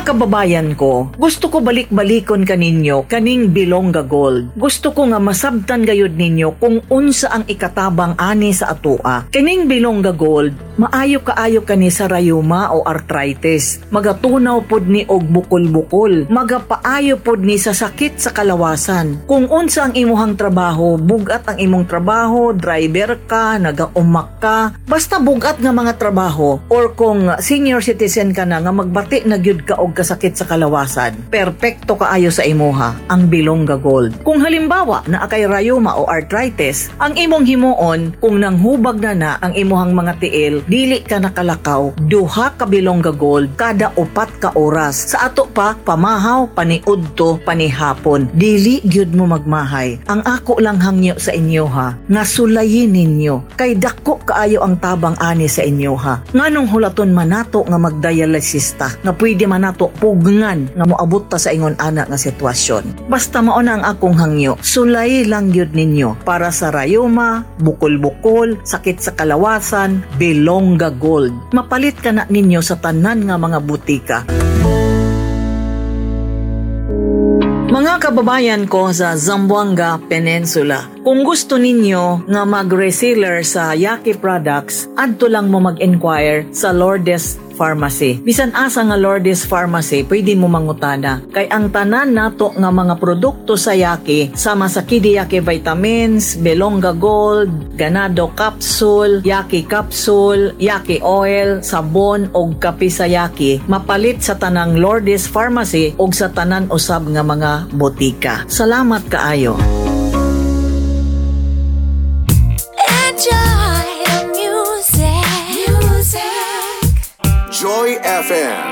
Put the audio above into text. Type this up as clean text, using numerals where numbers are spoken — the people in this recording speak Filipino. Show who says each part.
Speaker 1: Mga kababayan ko, gusto ko balik-balikon kaninyo kaning Bilongga Gold. Gusto ko nga masabtan gayud ninyo kung unsa ang ikatabang ani sa atua. Kining Bilongga Gold, maayo kaayo kani sa rayuma o arthritis. Magatunaw pod ni og bukol-bukol. Magapaayo pod ni sa sakit sa kalawasan. Kung unsa ang imuhang trabaho, bugat ang imong trabaho, driver ka, nagaumak ka, basta bugat nga mga trabaho, or kung senior citizen ka na nga magbati na gyud ka og kasakit sa kalawasan, perpekto kaayo sa imuha ang Bilongga Gold. Kung halimbawa na akay rayuma o arthritis, ang imong himuon kung nanghubag na ang imuhang mga tiil, dili ka nakalakaw, duha ka Bilongga Gold kada 4 ka oras. Sa ato pa, pamahaw, paniudto, panihapon. Dili gyud mo magmahay. Ang ako lang hangyo sa inyo ha, nga sulayin ninyo, kay dako kaayo ang tabang ani sa inyo ha. Nganong hulaton manato nga magdialysista, nga pwede manato pugngan nga moabot ta sa ingon ana nga sitwasyon. Basta mao na ang akong hangyo, sulay lang gyud ninyo para sa rayuma, bukol-bukol, sakit sa kalawasan, Bilongga Gold. Mapalit ka na ninyo sa tanan nga mga butika. Mga kababayan ko sa Zamboanga Peninsula, kung gusto ninyo nga mag-reseller sa Yaqui Products, adto lang mo mag-inquire sa Lourdes Pharmacy. Bisan asa nga Lourdes Pharmacy, pwede mo mangutana. Kay ang tanan nato nga mga produkto sa Yaqui, sama sa Kidi Yaqui Vitamins, Bilongga Gold, Ganado Capsule, Yaqui Capsule, Yaqui Oil, sabon og kape sa Yaqui, mapalit sa tanang Lourdes Pharmacy og sa tanan usab nga mga botika. Salamat kaayo.
Speaker 2: Joy FM.